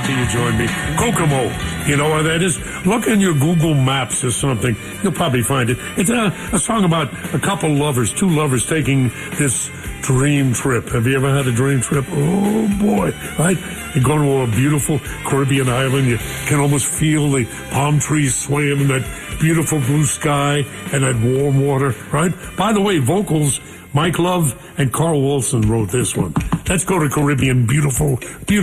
happy you joined me. Kokomo, you know where that is? Look in your Google Maps or something. You'll probably find it. It's a song about a couple lovers, two lovers taking this dream trip. Have you ever had a dream trip? Oh, boy, right? You go to a beautiful Caribbean island. You can almost feel the palm trees swaying in that beautiful blue sky and that warm water, right? By the way, vocals, Mike Love and Carl Wilson wrote this one. Let's go to Caribbean, beautiful, beautiful.